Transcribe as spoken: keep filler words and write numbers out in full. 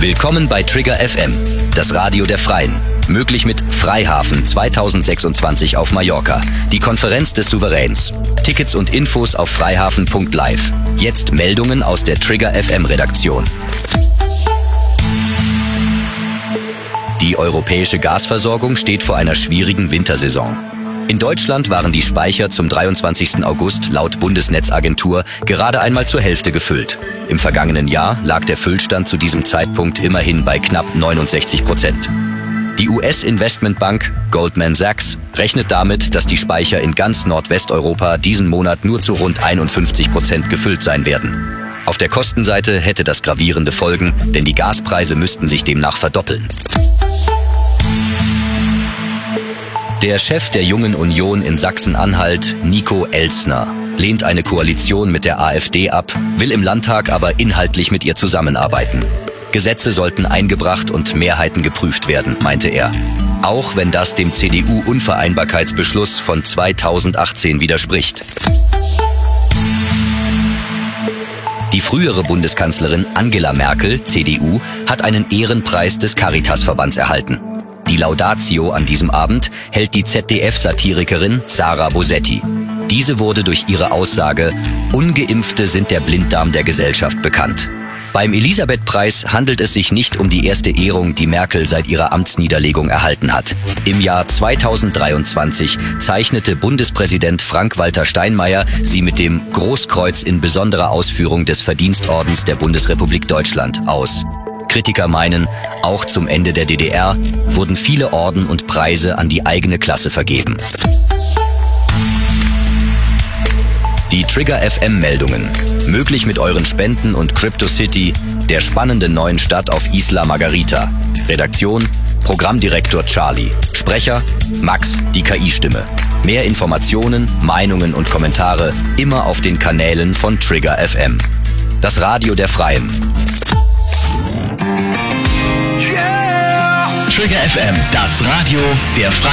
Willkommen bei Trigger F M, das Radio der Freien. Möglich mit Freihafen zweitausendsechsundzwanzig auf Mallorca, die Konferenz des Souveräns. Tickets und Infos auf freihafen punkt live. Jetzt Meldungen aus der Trigger F M Redaktion. Die europäische Gasversorgung steht vor einer schwierigen Wintersaison. In Deutschland waren die Speicher zum dreiundzwanzigsten August laut Bundesnetzagentur gerade einmal zur Hälfte gefüllt. Im vergangenen Jahr lag der Füllstand zu diesem Zeitpunkt immerhin bei knapp neunundsechzig Prozent. Die U S-Investmentbank Goldman Sachs rechnet damit, dass die Speicher in ganz Nordwesteuropa diesen Monat nur zu rund einundfünfzig Prozent gefüllt sein werden. Auf der Kostenseite hätte das gravierende Folgen, denn die Gaspreise müssten sich demnach verdoppeln. Der Chef der Jungen Union in Sachsen-Anhalt, Nico Elstner, lehnt eine Koalition mit der AfD ab, will im Landtag aber inhaltlich mit ihr zusammenarbeiten. Gesetze sollten eingebracht und Mehrheiten geprüft werden, meinte er. Auch wenn das dem C D U-Unvereinbarkeitsbeschluss von zweitausendachtzehn widerspricht. Die frühere Bundeskanzlerin Angela Merkel, C D U, hat einen Ehrenpreis des Caritasverbands erhalten. Die Laudatio an diesem Abend hält die Z D F-Satirikerin Sarah Bosetti. Diese wurde durch ihre Aussage, Ungeimpfte sind der Blinddarm der Gesellschaft, bekannt. Beim Elisabeth-Preis handelt es sich nicht um die erste Ehrung, die Merkel seit ihrer Amtsniederlegung erhalten hat. Im Jahr zweitausenddreiundzwanzig zeichnete Bundespräsident Frank-Walter Steinmeier sie mit dem Großkreuz in besonderer Ausführung des Verdienstordens der Bundesrepublik Deutschland aus. Kritiker meinen, auch zum Ende der D D R wurden viele Orden und Preise an die eigene Klasse vergeben. Die Trigger F M-Meldungen. Möglich mit euren Spenden und CryptoCity, der spannenden neuen Stadt auf Isla Margarita. Redaktion, Programmdirektor Charlie. Sprecher, Max, die K I-Stimme. Mehr Informationen, Meinungen und Kommentare immer auf den Kanälen von Trigger F M. Das Radio der Freien. Yeah! Trigger F M, das Radio der Freien.